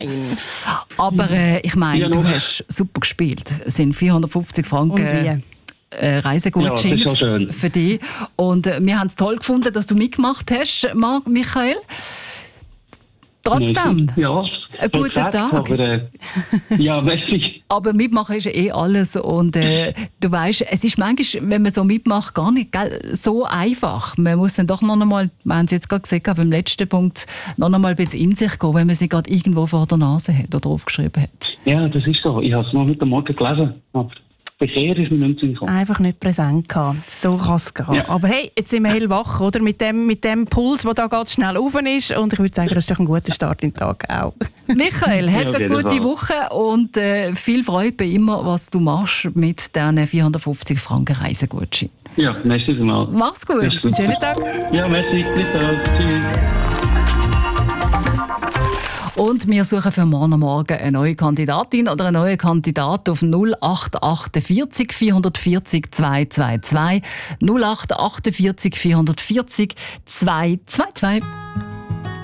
Aber ich meine, du hast super gespielt. Es sind 450 Franken. Und wie? Reisegutschein ja, schön für dich. Und wir haben es toll gefunden, dass du mitgemacht hast, Michael. Trotzdem, ja, einen guten Tag. Aber, ja, merci. Aber mitmachen ist ja alles. Und du weißt, es ist manchmal, wenn man so mitmacht, gar nicht so einfach. Man muss dann doch noch einmal, wir haben es jetzt gerade gesagt, beim letzten Punkt, noch einmal ein bisschen in sich gehen, wenn man sie gerade irgendwo vor der Nase hat oder aufgeschrieben hat. Ja, das ist so. Ich habe es noch heute Morgen gelesen. Aber Verkehr ist mir nicht gekommen. Einfach nicht präsent gehabt. So kann es gehen. Ja. Aber hey, jetzt sind wir hellwach, oder? Mit dem Puls, der da ganz schnell rauf ist. Und ich würde sagen, das ist doch ein guter Start in den Tag auch. Michael, hab eine gute Woche und viel Freude bei immer, was du machst mit diesen 450 Franken Reisegutschein. Ja, merci vielmals. Mach's gut. Einen schönen Tag. Ja, merci. Bis dann. Tschüss. Und wir suchen für morgen eine neue Kandidatin oder einen neuen Kandidat auf 0848 440 222 0848 440 222.